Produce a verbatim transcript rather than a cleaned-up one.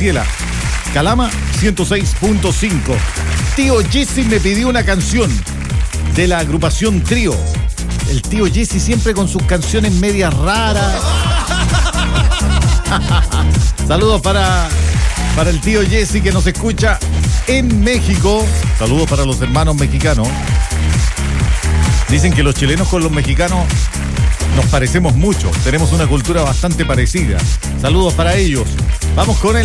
Ciela. Calama ciento seis punto cinco. Tío Jesse me pidió una canción de la agrupación Trío. El tío Jesse siempre con sus canciones medias raras. Saludos para, para el tío Jesse que nos escucha en México. Saludos para los hermanos mexicanos. Dicen que los chilenos con los mexicanos nos parecemos mucho. Tenemos una cultura bastante parecida. Saludos para ellos. Vamos con el